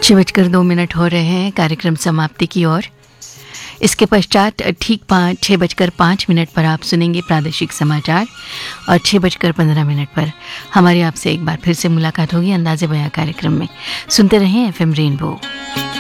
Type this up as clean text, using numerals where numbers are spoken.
6:02 हो रहे हैं कार्यक्रम समाप्ति की ओर। इसके पश्चात ठीक 6:05 पर आप सुनेंगे प्रादेशिक समाचार और 6:15 पर हमारी आपसे एक बार फिर से मुलाकात होगी अंदाज़े बयां कार्यक्रम में। सुनते रहें FM रेनबो।